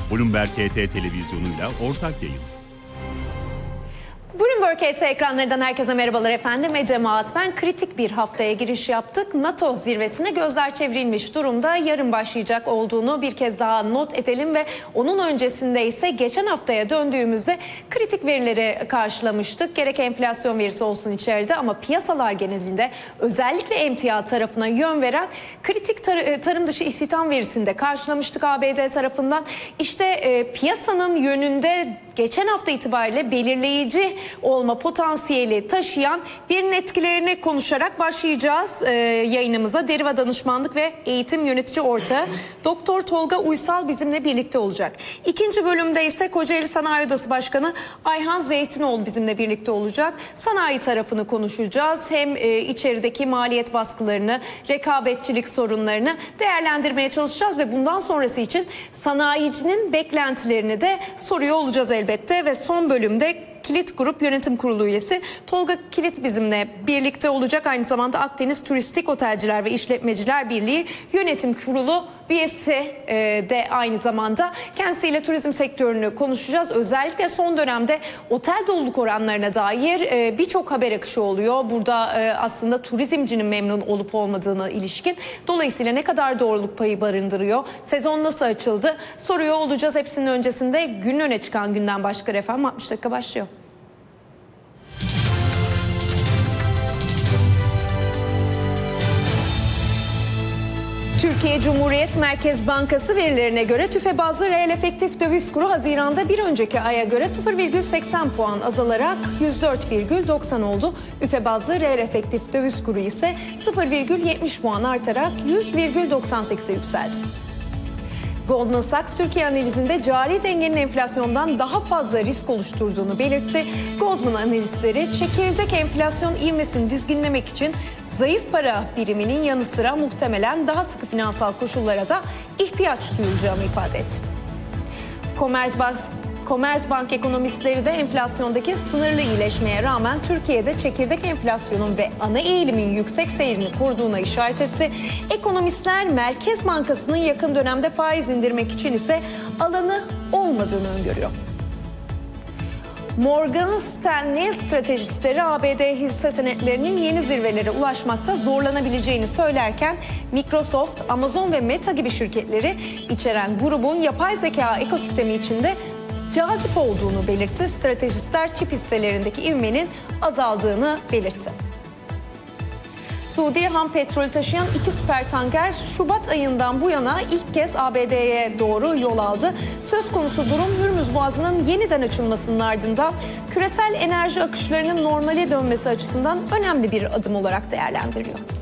Bloomberg HT televizyonuyla ortak yayın. Bloomberg HT ekranlarından herkese merhabalar efendim. Ece Maat ben. Kritik bir haftaya giriş yaptık. NATO zirvesine gözler çevrilmiş durumda. Yarın başlayacak olduğunu bir kez daha not edelim ve onun öncesinde ise geçen haftaya döndüğümüzde kritik verileri karşılamıştık. Gerek enflasyon verisi olsun içeride ama piyasalar genelinde özellikle emtia tarafına yön veren kritik tarım dışı istihdam verisini de karşılamıştık ABD tarafından. İşte piyasanın yönünde geçen hafta itibariyle belirleyici olma potansiyeli taşıyan verinin etkilerini konuşarak başlayacağız yayınımıza. Deriva Danışmanlık ve Eğitim Yönetici Ortağı Doktor Tolga Uysal bizimle birlikte olacak. İkinci bölümde ise Kocaeli Sanayi Odası Başkanı Ayhan Zeytinoğlu bizimle birlikte olacak. Sanayi tarafını konuşacağız. Hem içerideki maliyet baskılarını, rekabetçilik sorunlarını değerlendirmeye çalışacağız ve bundan sonrası için sanayicinin beklentilerini de soruyor olacağız elbette ve son bölümde Kilit Grup Yönetim Kurulu üyesi Tolga Kilit bizimle birlikte olacak. Aynı zamanda Akdeniz Turistik Otelciler ve İşletmeciler Birliği Yönetim Kurulu üyesi de aynı zamanda. Kendisiyle turizm sektörünü konuşacağız. Özellikle son dönemde otel doluluk oranlarına dair birçok haber akışı oluyor. Burada aslında turizmcinin memnun olup olmadığına ilişkin. Dolayısıyla ne kadar doğruluk payı barındırıyor? Sezon nasıl açıldı? Soruyor olacağız. Hepsinin öncesinde günün öne çıkan günden başka efendim 60 dakika başlıyor. Türkiye Cumhuriyet Merkez Bankası verilerine göre tüfe bazlı reel efektif döviz kuru Haziran'da bir önceki aya göre 0,80 puan azalarak 104,90 oldu. Üfe bazlı reel efektif döviz kuru ise 0,70 puan artarak 100,98'e yükseldi. Goldman Sachs Türkiye analizinde cari dengenin enflasyondan daha fazla risk oluşturduğunu belirtti. Goldman analistleri çekirdek enflasyon ivmesini dizginlemek için zayıf para biriminin yanı sıra muhtemelen daha sıkı finansal koşullara da ihtiyaç duyulacağını ifade etti. Commerzbank ekonomistleri de enflasyondaki sınırlı iyileşmeye rağmen Türkiye'de çekirdek enflasyonun ve ana eğilimin yüksek seyrini koruduğuna işaret etti. Ekonomistler Merkez Bankası'nın yakın dönemde faiz indirmek için ise alanı olmadığını öngörüyor. Morgan Stanley stratejistleri ABD hisse senetlerinin yeni zirvelere ulaşmakta zorlanabileceğini söylerken Microsoft, Amazon ve Meta gibi şirketleri içeren grubun yapay zeka ekosistemi içinde cazip olduğunu belirtti. Stratejistler çip hisselerindeki ivmenin azaldığını belirtti. Suudi ham petrol taşıyan 2 süper tanker Şubat ayından bu yana ilk kez ABD'ye doğru yol aldı. Söz konusu durum Hürmüz Boğazı'nın yeniden açılmasının ardından küresel enerji akışlarının normale dönmesi açısından önemli bir adım olarak değerlendiriliyor.